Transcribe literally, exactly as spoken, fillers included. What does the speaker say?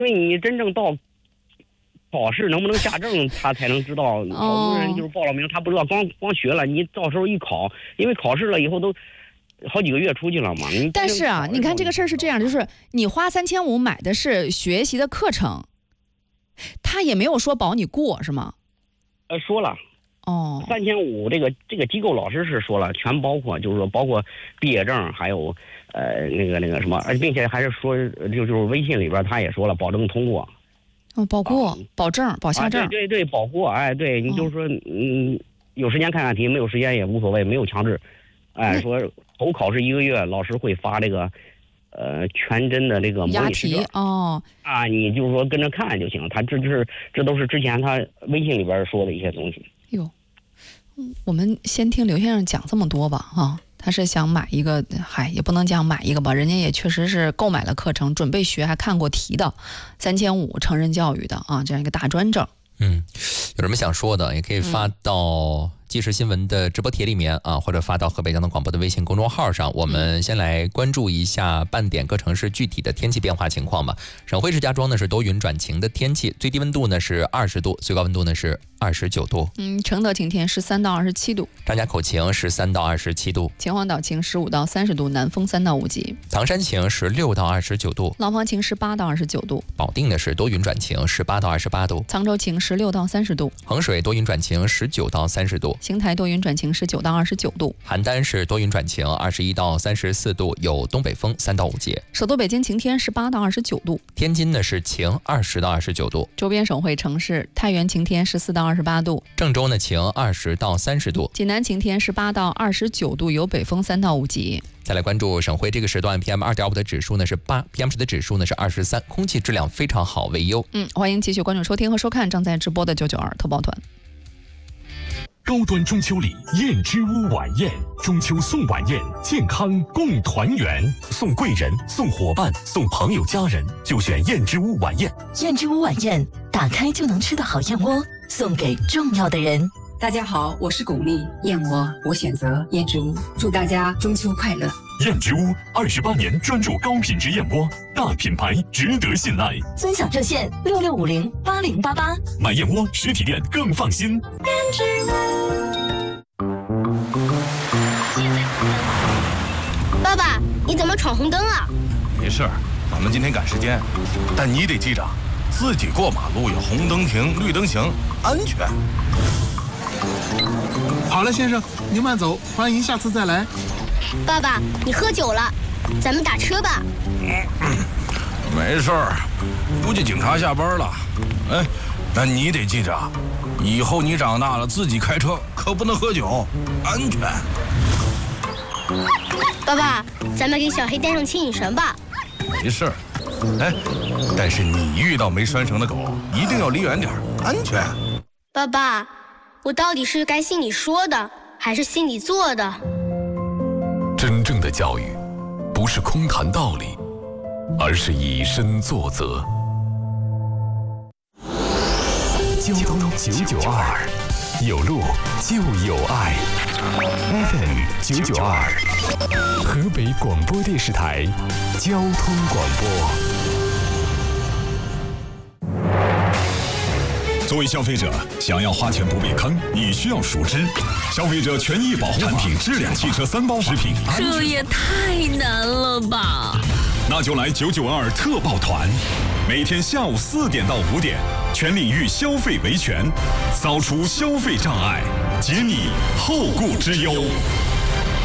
所以你真正到考试能不能下证，他才能知道。好多人就是报了名，他不知道，光光学了，你到时候一考，因为考试了以后都好几个月出去了嘛。你但是啊，你看这个事儿是这样，就是你花三千五买的是学习的课程，他也没有说保你过，是吗？ 呃，说了。 哦， 三千五，这个这个机构老师是说了，全包括，就是说包括毕业证，还有呃那个那个什么，并且还是说就就是微信里边他也说了，保证通过。 哦，保过、啊、保证、保下证。 啊、对对对，保过，哎，对你就是说，哦、嗯，有时间看看题，没有时间也无所谓，没有强制。哎，说头考试一个月，老师会发这个呃全真的这个模拟试卷哦。 啊，你就是说跟着看就行。他这就是这都是之前他微信里边说的一些东西。 哟，我们先听刘先生讲这么多吧，啊，他是想买一个，嗨，也不能讲买一个吧，人家也确实是购买了课程，准备学，还看过题的，三千五成人教育的啊，这样一个大专证。 嗯，有什么想说的，也可以发到即时新闻的直播帖里面啊，或者发到河北交通广播的微信公众号上。我们先来关注一下半点各城市具体的天气变化情况吧。省会石家庄呢是多云转晴的天气，最低温度呢是二十度，最高温度呢是二十九度。 嗯，承德晴天十三到二十七度， 张家口晴十三到二十七度， 秦皇岛晴十五到三十度，南风三到五级。 唐山晴十六到二十九度， 廊坊晴十八到二十九度。 保定呢是多云转晴十八到二十八度， 沧州晴十六到三十度， 衡水多云转晴十九到三十度， 邢台多云转晴十九到二十九度， 邯郸是多云转晴二十一到三十四度，有东北风三到五级。 首都北京晴天十八到二十九度， 天津呢是晴二十到二十九度， 周边省会城市太原晴天十四到二十八度， 郑州呢晴二十到三十度， 济南晴天十八到二十九度，有北风三到五级。 再来关注省会这个时段 P M 二点五 的指数呢是八 ，P M 十的指数呢是二十三，空气质量非常好，为优。 嗯，欢迎继续关注收听和收看正在直播的九九二特报团。 高端中秋礼燕之屋晚宴，中秋送晚宴，健康共团圆，送贵人，送伙伴，送朋友家人，就选燕之屋晚宴。 燕之屋晚宴，打开就能吃的好燕窝，送给重要的人。 大家好，我是巩俐，燕窝我选择燕之屋，祝大家中秋快乐。 燕之屋二十八年专注高品质燕窝，大品牌值得信赖。 尊享热线六六五零八零八八， 买燕窝实体店更放心。 燕之屋。 爸爸，你怎么闯红灯啊？ 没事儿，咱们今天赶时间，但你得记着，自己过马路要红灯停，绿灯行，安全。 好了，先生，您慢走，欢迎下次再来。 爸爸，你喝酒了，咱们打车吧。 嗯、没事儿，估计警察下班了。哎，那你得记着，以后你长大了自己开车可不能喝酒，安全。 爸爸，咱们给小黑带上牵引绳吧。 没事儿，哎，但是你遇到没拴绳的狗，一定要离远点，安全。 爸爸，我到底是该心里说的，还是心里做的？ 真正的教育，不是空谈道理，而是以身作则。交通九九二，有路就有爱。F M 九九二，河北广播电视台交通广播。作为消费者，想要花钱不被坑，你需要熟知消费者权益保护产品质量汽车三包食品。 这也太难了吧！ 那就来九九二特报团，每天下午四点到五点，全领域消费维权，扫除消费障碍，解你后顾之忧。